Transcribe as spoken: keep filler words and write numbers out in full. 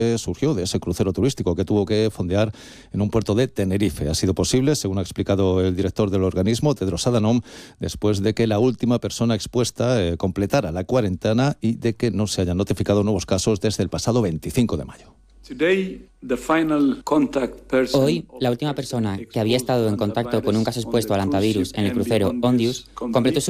surgió de ese crucero turístico que tuvo que fondear en un puerto de Tenerife. Ha sido posible, según ha explicado el director del organismo, Tedros Adhanom, después de que la última persona expuesta eh, completara la cuarentena y de que no se hayan notificado nuevos casos desde el pasado veinticinco de mayo. Hoy, la última persona que había estado en contacto con un caso expuesto al hantavirus en el crucero Ondius completó su